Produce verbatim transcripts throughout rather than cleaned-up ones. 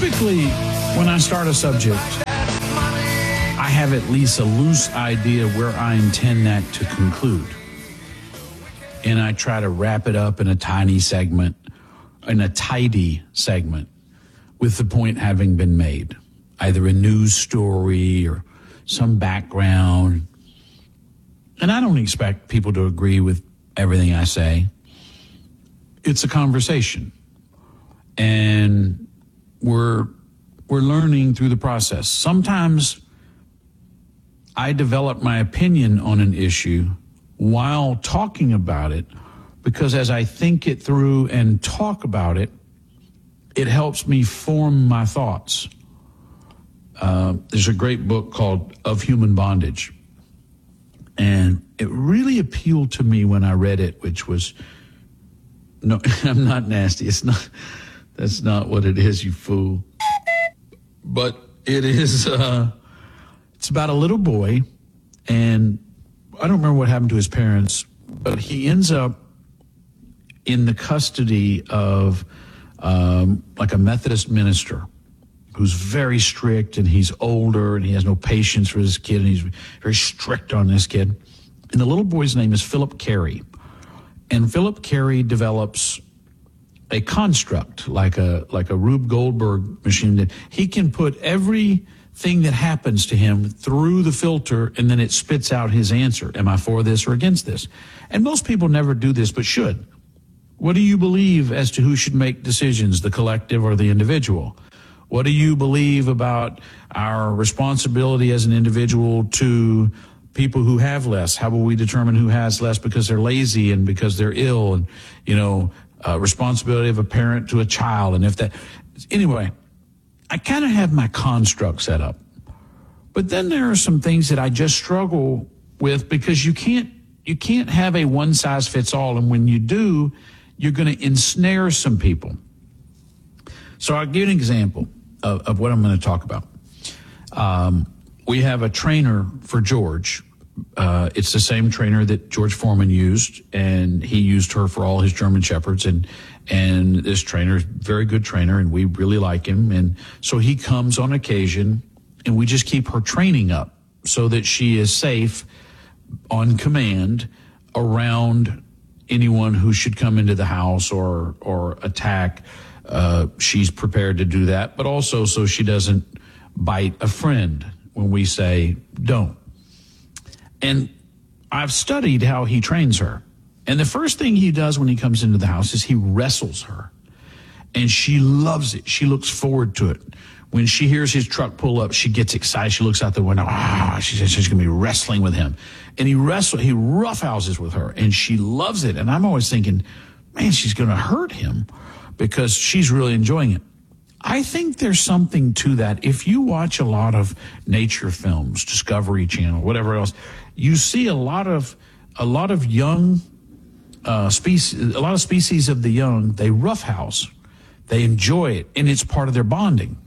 Typically, when I start a subject, I have at least a loose idea where I intend that to conclude. And I try to wrap it up in a tiny segment, in a tidy segment, with the point having been made. Either a news story or some background. And I don't expect people to agree with everything I say. It's a conversation. And we're we're learning through the process. Sometimes I develop my opinion on an issue while talking about it, because as I think it through and talk about it, it helps me form my thoughts. Uh, there's a great book called Of Human Bondage. And it really appealed to me when I read it, which was, no, I'm not nasty. It's not, that's not what it is, you fool. But it is, uh, it's about a little boy, and I don't remember what happened to his parents, but he ends up in the custody of um, like a Methodist minister who's very strict, and he's older, and he has no patience for his kid, and he's very strict on this kid. And the little boy's name is Philip Carey. And Philip Carey develops a construct, like a like a Rube Goldberg machine, that he can put everything that happens to him through the filter, and then it spits out his answer. Am I for this or against this? And most people never do this, but should. What do you believe as to who should make decisions, the collective or the individual? What do you believe about our responsibility as an individual to people who have less? How will we determine who has less because they're lazy and because they're ill? And, you know, uh, responsibility of a parent to a child. And if that, anyway, I kind of have my construct set up. But then there are some things that I just struggle with, because you can't, you can't have a one size fits all. And when you do, you're going to ensnare some people. So I'll give you an example of, of what I'm going to talk about. Um, we have a trainer for George. Uh, it's the same trainer that George Foreman used, and he used her for all his German Shepherds. And and this trainer is a very good trainer, and we really like him. And so he comes on occasion, and we just keep her training up so that she is safe on command around anyone who should come into the house or or attack. Uh, she's prepared to do that, but also so she doesn't bite a friend when we say don't. And I've studied how he trains her. And the first thing he does when he comes into the house is he wrestles her. And she loves it. She looks forward to it. When she hears his truck pull up, she gets excited. She looks out the window. Ah, she says she's going to be wrestling with him. And he wrestles, he roughhouses with her, and she loves it. And I'm always thinking, man, she's going to hurt him, because she's really enjoying it. I think there's something to that. If you watch a lot of nature films, Discovery Channel, whatever else, you see a lot of a lot of young uh, species, a lot of species of the young. They roughhouse, they enjoy it, and it's part of their bonding.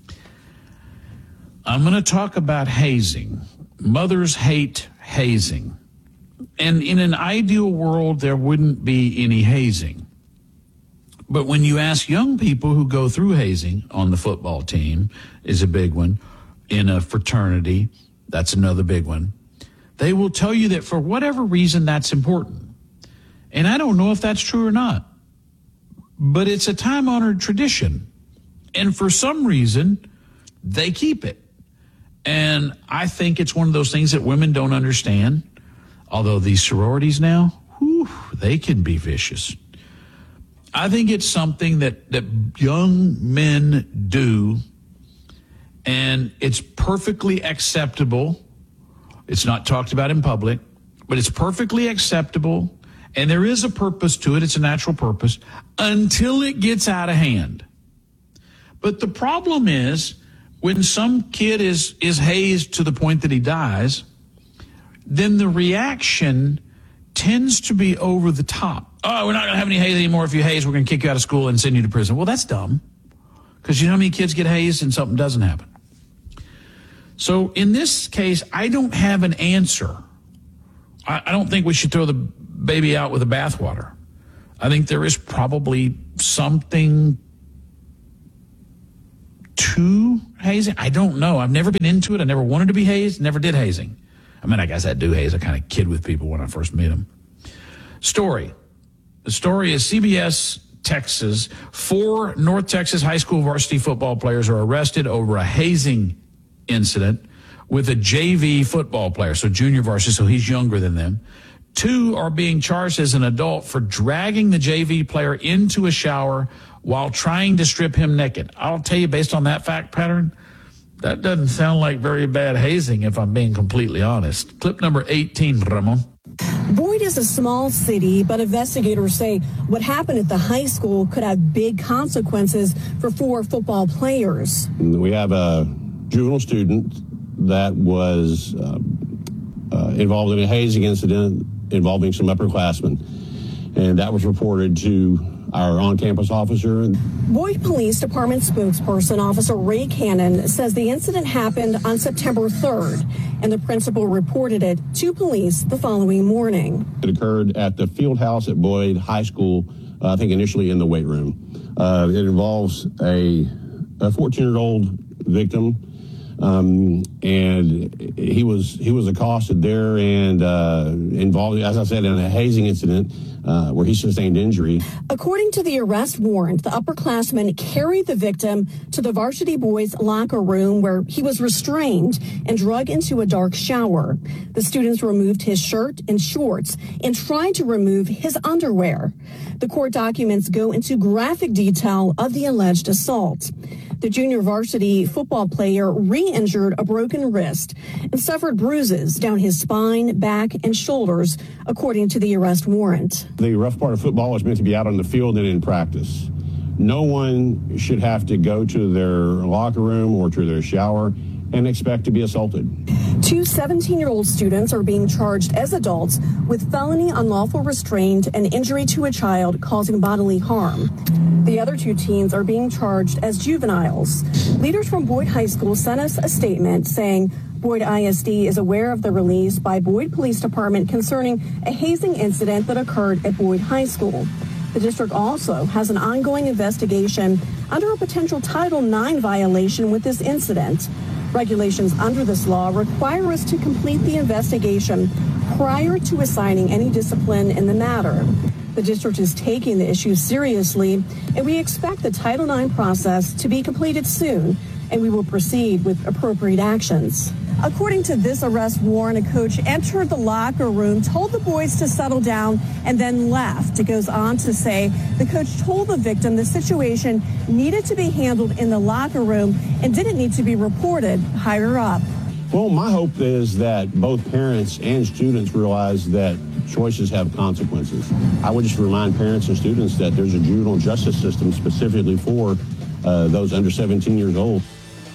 I'm going to talk about hazing. Mothers hate hazing, and in an ideal world, there wouldn't be any hazing. But when you ask young people who go through hazing, on the football team is a big one, in a fraternity, that's another big one, they will tell you that for whatever reason that's important. And I don't know if that's true or not, but it's a time-honored tradition. And for some reason, they keep it. And I think it's one of those things that women don't understand, although these sororities now, whew, they can be vicious. I think it's something that, that young men do, and it's perfectly acceptable. It's not talked about in public, but it's perfectly acceptable, and there is a purpose to it. It's a natural purpose until it gets out of hand. But the problem is, when some kid is, is hazed to the point that he dies, then the reaction tends to be over the top. Oh, we're not going to have any haze anymore. If you haze, we're going to kick you out of school and send you to prison. Well, that's dumb, because you know how many kids get hazed and something doesn't happen. So in this case, I don't have an answer. I, I don't think we should throw the baby out with the bathwater. I think there is probably something hazing? I don't know. I've never been into it. I never wanted to be hazed. Never did hazing. I mean, I guess I do haze. I kind of kid with people when I first meet them. Story. The story is C B S Texas. Four North Texas high school varsity football players are arrested over a hazing incident with a J V football player, so junior varsity, so he's younger than them. Two are being charged as an adult for dragging the J V player into a shower while trying to strip him naked. I'll tell you, based on that fact pattern, that doesn't sound like very bad hazing, if I'm being completely honest. Clip number eighteen, Ramon. Boyd is a small city, but investigators say what happened at the high school could have big consequences for four football players. We have a juvenile student that was uh, uh, involved in a hazing incident involving some upperclassmen, and that was reported to our on-campus officer. Boyd Police Department spokesperson, Officer Ray Cannon, says the incident happened on September third, and the principal reported it to police the following morning. It occurred at the field house at Boyd High School, uh, I think initially in the weight room. Uh, it involves a fourteen-year-old victim, um, and he was he was accosted there and uh, involved, as I said, in a hazing incident. Uh, where he sustained injury. According to the arrest warrant, the upperclassman carried the victim to the varsity boys' locker room where he was restrained and dragged into a dark shower. The students removed his shirt and shorts and tried to remove his underwear. The court documents go into graphic detail of the alleged assault. The junior varsity football player re-injured a broken wrist and suffered bruises down his spine, back, and shoulders, according to the arrest warrant. The rough part of football is meant to be out on the field and in practice. No one should have to go to their locker room or to their shower and expect to be assaulted. Two seventeen-year-old students are being charged as adults with felony unlawful restraint and injury to a child causing bodily harm. The other two teens are being charged as juveniles. Leaders from Boyd High School sent us a statement saying Boyd I S D is aware of the release by Boyd Police Department concerning a hazing incident that occurred at Boyd High School. The district also has an ongoing investigation under a potential Title nine violation with this incident. Regulations under this law require us to complete the investigation prior to assigning any discipline in the matter. The district is taking the issue seriously, and we expect the Title nine process to be completed soon, and we will proceed with appropriate actions. According to this arrest warrant, a coach entered the locker room, told the boys to settle down, and then left. It goes on to say the coach told the victim the situation needed to be handled in the locker room and didn't need to be reported higher up. Well, my hope is that both parents and students realize that choices have consequences. I would just remind parents and students that there's a juvenile justice system specifically for uh, those under seventeen years old.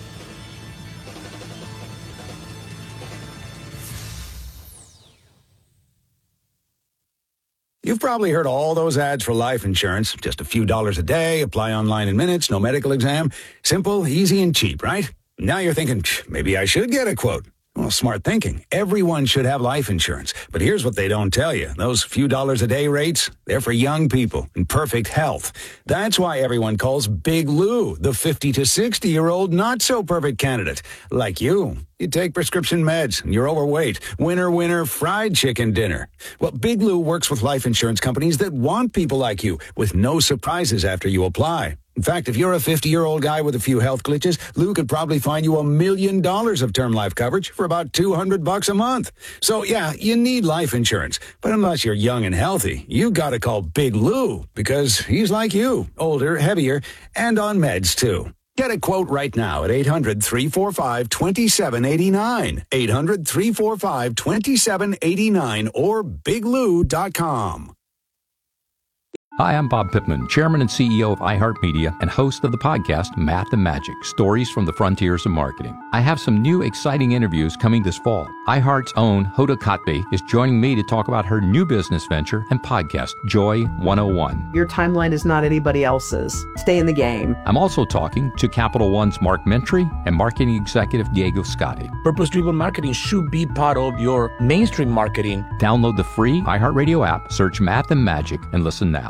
You've probably heard all those ads for life insurance. Just a few dollars a day, apply online in minutes, no medical exam. Simple, easy, and cheap, right? Now you're thinking, maybe I should get a quote. Well, smart thinking. Everyone should have life insurance. But here's what they don't tell you. Those few dollars a day rates, they're for young people in perfect health. That's why everyone calls Big Lou the fifty to sixty-year-old not-so-perfect candidate. Like you. You take prescription meds, and you're overweight. Winner, winner, fried chicken dinner. Well, Big Lou works with life insurance companies that want people like you, with no surprises after you apply. In fact, if you're a fifty-year-old guy with a few health glitches, Lou could probably find you a million dollars of term life coverage for about two hundred bucks a month. So, yeah, you need life insurance. But unless you're young and healthy, you gotta call Big Lou, because he's like you, older, heavier, and on meds, too. Get a quote right now at eight hundred, three four five, two seven eight nine, eight hundred, three four five, two seven eight nine, or big lou dot com. Hi, I'm Bob Pittman, Chairman and C E O of iHeartMedia and host of the podcast Math and Magic, Stories from the Frontiers of Marketing. I have some new exciting interviews coming this fall. iHeart's own Hoda Kotb is joining me to talk about her new business venture and podcast, Joy one oh one. Your timeline is not anybody else's. Stay in the game. I'm also talking to Capital One's Mark Mentry and marketing executive Diego Scotti. Purpose-driven marketing should be part of your mainstream marketing. Download the free iHeartRadio app, search Math and Magic, and listen now.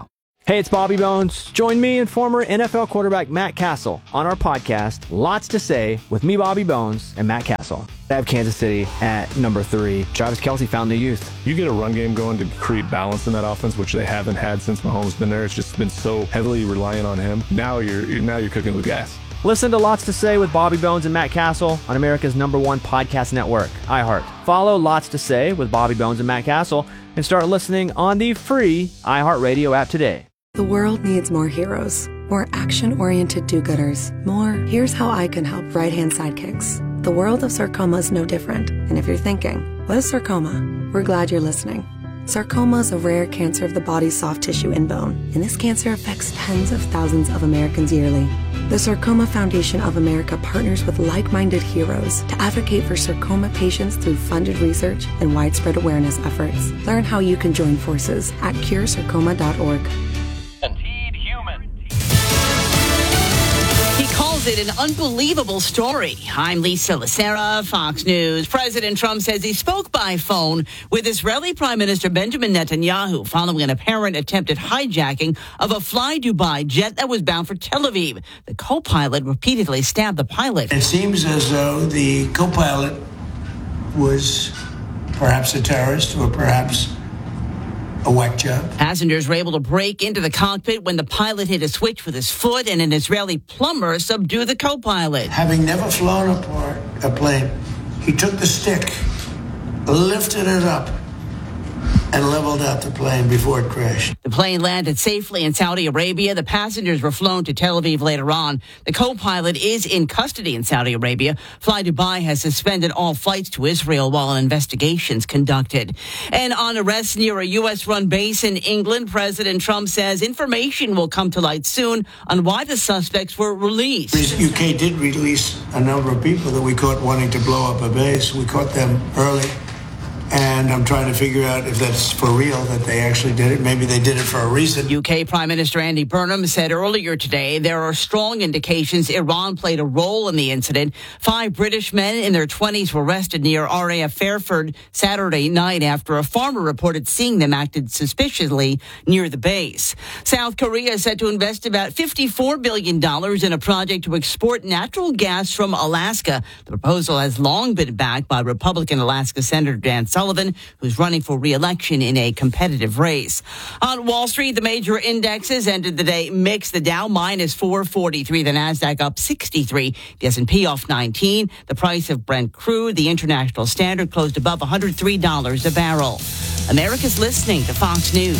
Hey, it's Bobby Bones. Join me and former N F L quarterback Matt Castle on our podcast, Lots to Say, with me, Bobby Bones, and Matt Castle. I have Kansas City at number three. Travis Kelce found new youth. You get a run game going to create balance in that offense, which they haven't had since Mahomes been there. It's just been so heavily reliant on him. Now you're now you're cooking with gas. Listen to Lots to Say with Bobby Bones and Matt Castle on America's number one podcast network, iHeart. Follow Lots to Say with Bobby Bones and Matt Castle and start listening on the free iHeartRadio app today. The world needs more heroes, more action-oriented do-gooders, more here's how I can help right-hand sidekicks. The world of sarcoma is no different. And if you're thinking, what is sarcoma? We're glad you're listening. Sarcoma is a rare cancer of the body's soft tissue and bone, and this cancer affects tens of thousands of Americans yearly. The Sarcoma Foundation of America partners with like-minded heroes to advocate for sarcoma patients through funded research and widespread awareness efforts. Learn how you can join forces at cure sarcoma dot org. It an unbelievable story. I'm Lisa Lacera, Fox News. President Trump says he spoke by phone with Israeli Prime Minister Benjamin Netanyahu following an apparent attempted hijacking of a Fly Dubai jet that was bound for Tel Aviv. The co-pilot repeatedly stabbed the pilot. It seems as though the co-pilot was perhaps a terrorist or perhaps a whack job. Passengers were able to break into the cockpit when the pilot hit a switch with his foot and an Israeli plumber subdued the co-pilot. Having never flown a, part, a plane, he took the stick, lifted it up, and leveled out the plane before it crashed. The plane landed safely in Saudi Arabia. The passengers were flown to Tel Aviv later on. The co-pilot is in custody in Saudi Arabia. Fly Dubai has suspended all flights to Israel while an investigation is conducted. And on arrests near a U S-run base in England, President Trump says information will come to light soon on why the suspects were released. The U K did release a number of people that we caught wanting to blow up a base. We caught them early. And I'm trying to figure out if that's for real, that they actually did it. Maybe they did it for a reason. U K Prime Minister Andy Burnham said earlier today there are strong indications Iran played a role in the incident. Five British men in their twenties were arrested near R A F Fairford Saturday night after a farmer reported seeing them acted suspiciously near the base. South Korea is set to invest about fifty-four billion dollars in a project to export natural gas from Alaska. The proposal has long been backed by Republican Alaska Senator Dan Sullivan, who's running for re-election in a competitive race. On Wall Street, the major indexes ended the day mixed. The Dow minus four forty-three, the Nasdaq up sixty-three, the S and P off nineteen. The price of Brent crude, the International Standard, closed above one hundred three dollars a barrel. America's listening to Fox News.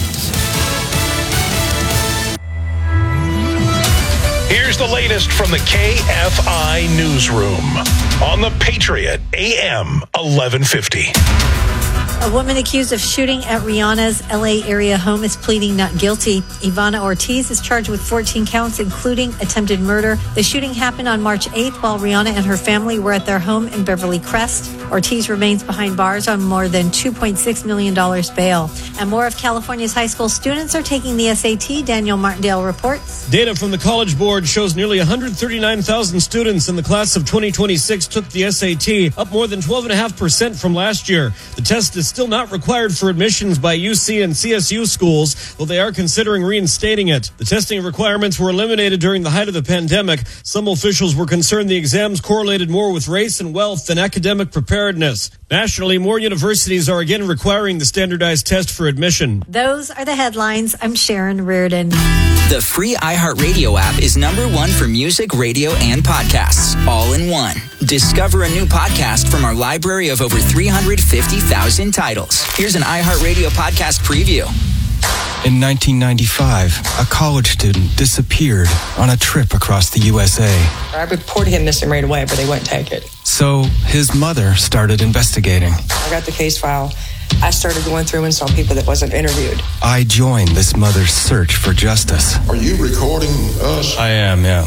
Here's the latest from the K F I Newsroom on the Patriot A M eleven fifty. A woman accused of shooting at Rihanna's L A area home is pleading not guilty. Ivana Ortiz is charged with fourteen counts, including attempted murder. The shooting happened on March eighth while Rihanna and her family were at their home in Beverly Crest. Ortiz remains behind bars on more than two point six million dollars bail. And more of California's high school students are taking the S A T. Daniel Martindale reports. Data from the College Board shows nearly one hundred thirty-nine thousand students in the class of twenty twenty-six took the S A T, up more than twelve point five percent from last year. The test is still not required for admissions by U C and C S U schools, though they are considering reinstating it. The testing requirements were eliminated during the height of the pandemic. Some officials were concerned the exams correlated more with race and wealth than academic preparedness. Nationally, more universities are again requiring the standardized test for admission. Those are the headlines. I'm Sharon Reardon. The free iHeartRadio app is number one for music, radio, and podcasts, all in one. Discover a new podcast from our library of over three hundred fifty thousand titles. Here's an iHeartRadio podcast preview. In nineteen ninety-five, a college student disappeared on a trip across the U S A. I reported him missing right away, but they wouldn't take it. So his mother started investigating. I got the case file. I started going through and saw people that wasn't interviewed. I joined this mother's search for justice. Are you recording us? I am, yeah.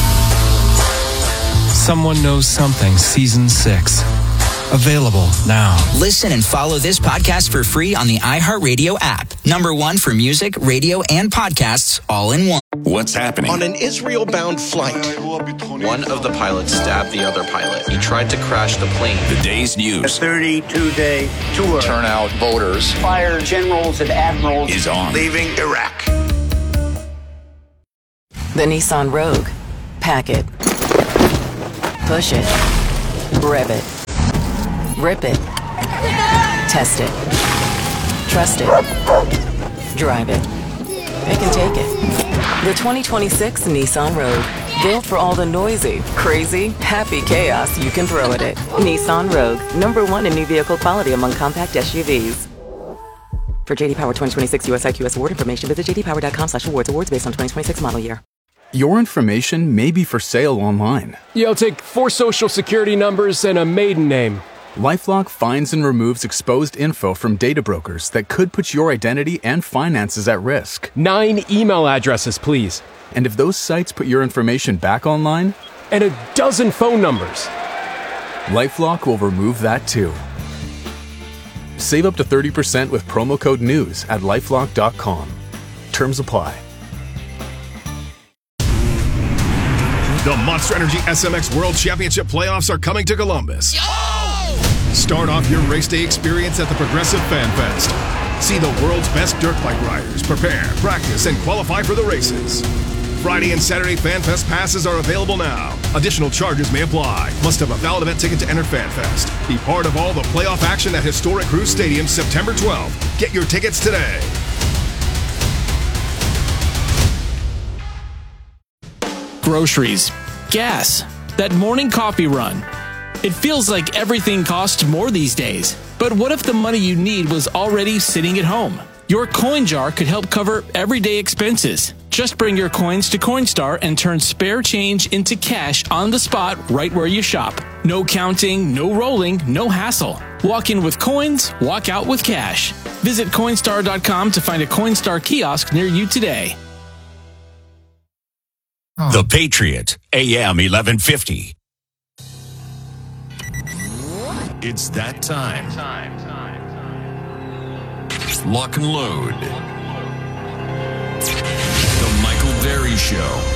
Someone Knows Something, Season six. Available now. Listen and follow this podcast for free on the iHeartRadio app. Number one for music, radio, and podcasts, all in one. What's happening? On an Israel-bound flight, one of the pilots stabbed the other pilot. He tried to crash the plane. The day's news. A thirty-two day tour. Turnout voters. Fire generals and admirals is on. Leaving Iraq. The Nissan Rogue. Pack it. Push it. Rev it. Rip it. Test it. Trust it. Drive it. It can take it. The twenty twenty-six Nissan Rogue. Built for all the noisy, crazy, happy chaos you can throw at it. Nissan Rogue. Number one in new vehicle quality among compact S U Vs. For J D Power twenty twenty-six U S I Q S award information, visit j d power dot com slash awards. Awards based on twenty twenty-six model year. Your information may be for sale online. Yo, take four social security numbers and a maiden name. LifeLock finds and removes exposed info from data brokers that could put your identity and finances at risk. Nine email addresses, please. And if those sites put your information back online? And a dozen phone numbers. LifeLock will remove that too. Save up to thirty percent with promo code NEWS at lifelock dot com. Terms apply. The Monster Energy S M X World Championship playoffs are coming to Columbus. Yo! Start off your race day experience at the Progressive Fan Fest. See the world's best dirt bike riders prepare, practice, and qualify for the races. Friday and Saturday Fan Fest passes are available now. Additional charges may apply. Must have a valid event ticket to enter Fan Fest. Be part of all the playoff action at Historic Cruise Stadium September twelfth. Get your tickets today. Groceries, gas, that morning coffee run. It feels like everything costs more these days. But what if the money you need was already sitting at home? Your coin jar could help cover everyday expenses. Just bring your coins to Coinstar and turn spare change into cash on the spot right where you shop. No counting, no rolling, no hassle. Walk in with coins, walk out with cash. Visit Coinstar dot com to find a Coinstar kiosk near you today. The Patriot, A M eleven fifty. It's that time. Lock and load. The Michael Berry Show.